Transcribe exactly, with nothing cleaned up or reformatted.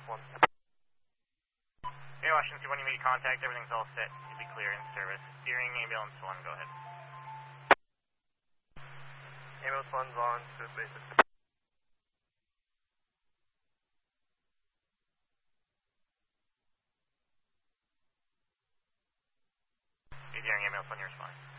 one. Hey, Washington, when you make contact, everything's all set to be clear in service. Steering ambulance one, go ahead. Ambulance one's on Swift basis. Steering ambulance one, you're responding.